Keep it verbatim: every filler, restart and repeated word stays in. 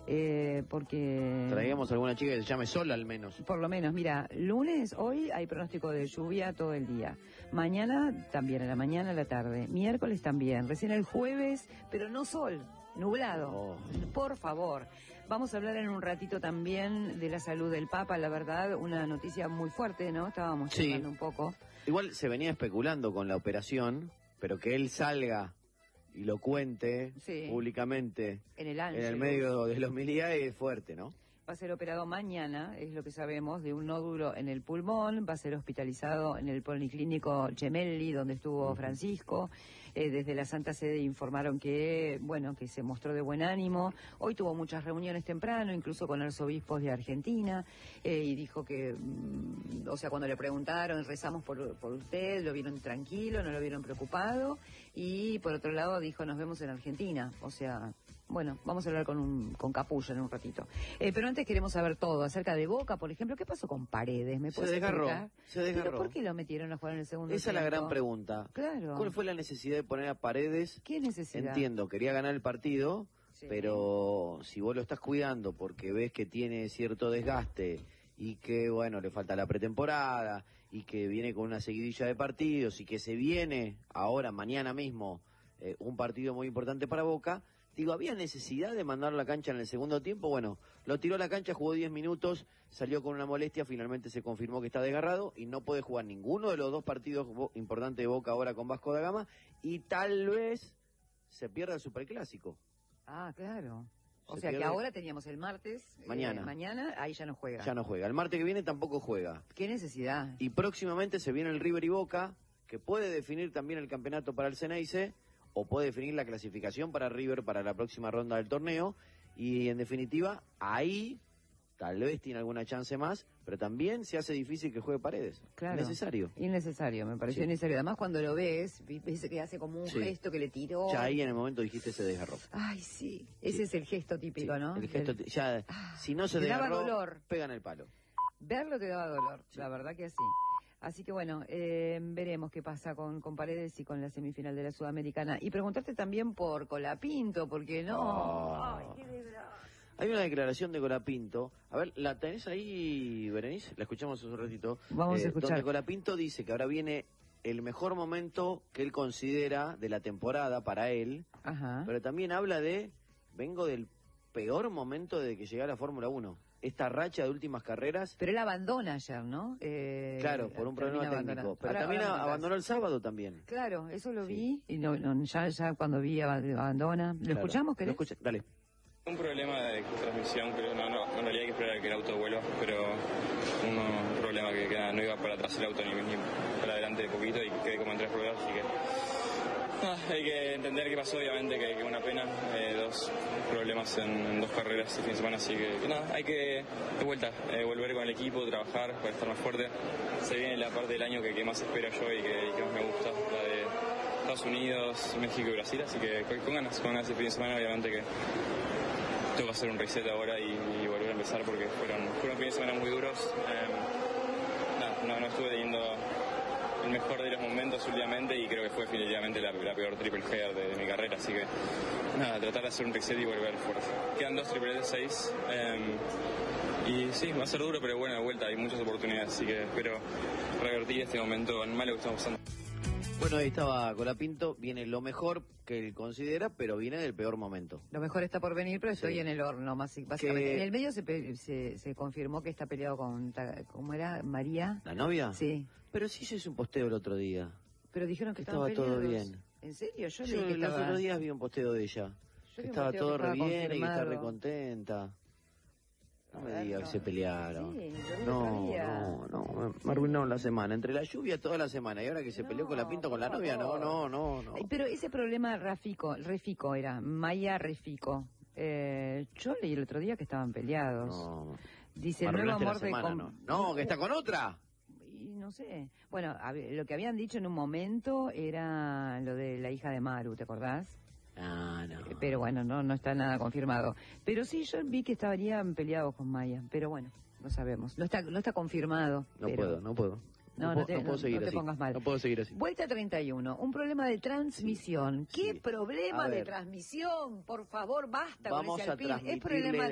Eh, porque... Traigamos alguna chica que se llame Sol al menos. Por lo menos, mira, lunes, hoy hay pronóstico de lluvia todo el día. Mañana también, a la mañana, a la tarde. Miércoles también. Recién el jueves, pero no sol, nublado. Oh. Por favor. Vamos a hablar en un ratito también de la salud del Papa, la verdad, una noticia muy fuerte, ¿no? Estábamos charlando sí. un poco. Igual se venía especulando con la operación, pero que él salga y lo cuente sí. públicamente en el, en el medio de la homilía es fuerte, ¿no? Va a ser operado mañana, es lo que sabemos, de un nódulo en el pulmón. Va a ser hospitalizado en el Policlínico Gemelli, donde estuvo uh-huh. Francisco. Eh, desde la Santa Sede informaron que, bueno, que se mostró de buen ánimo. Hoy tuvo muchas reuniones temprano, incluso con arzobispos de Argentina, eh, y dijo que, mm, o sea, cuando le preguntaron, rezamos por, por usted, lo vieron tranquilo, no lo vieron preocupado. Y por otro lado dijo, nos vemos en Argentina. O sea, bueno, vamos a hablar con un, con Capullo en un ratito. Eh, pero antes queremos saber todo acerca de Boca, por ejemplo. ¿Qué pasó con Paredes? ¿Me puedes explicar? Se desgarró, se desgarró. ¿Pero por qué lo metieron a jugar en el segundo Esa tiempo? es la gran pregunta. Claro. ¿Cuál fue la necesidad de poner a Paredes? ¿Qué necesidad? Entiendo, quería ganar el partido, sí. pero si vos lo estás cuidando porque ves que tiene cierto desgaste y que, bueno, le falta la pretemporada y que viene con una seguidilla de partidos y que se viene ahora, mañana mismo, eh, un partido muy importante para Boca. Digo, ¿había necesidad de mandarlo a la cancha en el segundo tiempo? Bueno, lo tiró a la cancha, jugó diez minutos, salió con una molestia, finalmente se confirmó que está desgarrado y no puede jugar ninguno de los dos partidos importantes de Boca ahora con Vasco da Gama y tal vez se pierda el Superclásico. Ah, claro. O se sea pierde... que ahora teníamos el martes, mañana. Eh, mañana, ahí ya no juega. Ya no juega. El martes que viene tampoco juega. ¿Qué necesidad? Y próximamente se viene el River y Boca, que puede definir también el campeonato para el Ceneice, o puede definir la clasificación para River para la próxima ronda del torneo, y en definitiva, ahí tal vez tiene alguna chance más, pero también se hace difícil que juegue Paredes. Claro. Innecesario. Innecesario, me pareció sí. innecesario. Además, cuando lo ves, ves que hace como un sí. gesto que le tiró. Ya ahí en el momento dijiste se desgarró. Ay, sí. Ese sí. es el gesto típico, sí. ¿no? El gesto, el... ya, ah, si no se te desgarró, daba dolor. Pegan el palo. Verlo te daba dolor, sí. la verdad que así. Así que bueno, eh, veremos qué pasa con, con Paredes y con la semifinal de la Sudamericana. Y preguntarte también por Colapinto, porque no... Oh. Ay, qué desgracia. Hay una declaración de Colapinto. A ver, ¿la tenés ahí, Berenice? La escuchamos hace un ratito. Vamos eh, a escuchar. Donde Colapinto dice que ahora viene el mejor momento que él considera de la temporada para él. Ajá. Pero también habla de, vengo del peor momento desde que llegué a la Fórmula uno. Esta racha de últimas carreras. Pero él abandona ayer, ¿no? Eh, claro, por un problema técnico. Abandonando. Pero ahora, también ahora abandonó el sábado también. Claro, eso lo sí. vi. Y no, no, ya, ya cuando vi abandona. ¿Lo claro. escuchamos? ¿Lo escucha? Dale. Un problema de transmisión, pero no, no, en realidad hay que esperar a que el auto vuelva, pero un problema que, que no iba para atrás el auto ni, ni para adelante de poquito y quedé como en tres ruedas, así que ah, hay que entender qué pasó, obviamente que, que una pena, eh, dos problemas en, en dos carreras este fin de semana, así que, que nada, hay que de vuelta, eh, volver con el equipo, trabajar para estar más fuerte. Se viene la parte del año que, que más espero yo y que, y que más me gusta, la de Estados Unidos, México y Brasil, así que con ganas, con ganas este fin de semana, obviamente que tengo que hacer un reset ahora y, y volver a empezar porque fueron, fueron fines de semana muy duros. Eh, nada, no, no estuve teniendo el mejor de los momentos últimamente y creo que fue definitivamente la, la peor triple header de, de mi carrera, así que nada, tratar de hacer un reset y volver fuerte. Quedan dos triples de seis eh, y sí, va a ser duro, pero bueno, de vuelta hay muchas oportunidades, así que espero revertir este momento en malo que estamos pasando. Bueno, ahí estaba Colapinto, viene lo mejor que él considera, pero viene del peor momento. Lo mejor está por venir, pero estoy sí. en el horno, más básicamente. Que... En el medio se, se, se confirmó que está peleado con, ¿cómo era? ¿María? ¿La novia? Sí. Pero sí se hizo un posteo el otro día. Pero dijeron que, que estaba todo bien. ¿En serio? Yo, Yo leí que los estaba... otros días vi un posteo de ella. Yo que estaba todo que re estaba bien y que está confirmado. re contenta. No me diga no. que se pelearon. Sí, no, no, no, me arruinó la semana. Entre la lluvia toda la semana y ahora que se no, peleó con la Pinto con la novia, no, no, no, no. Pero ese problema Rafico, Refico era, Maya Refico. Eh, yo leí el otro día que estaban peleados. No. Dice, el nuevo amor de... Semana, no. no, que está con otra. Y no sé. Bueno, lo que habían dicho en un momento era lo de la hija de Maru, ¿te acordás? Ah, no. Pero bueno, no no está nada confirmado. Pero sí, yo vi que estarían peleados con Maya. Pero bueno, no sabemos. No está no está confirmado. No pero... puedo, no puedo. No, no, no, te, no, puedo no, seguir no te así. pongas mal. No puedo seguir así. Vuelta treinta y uno, un problema de transmisión. Sí, ¿Qué sí. problema de transmisión? Por favor, basta Vamos con ese alpín. A es problema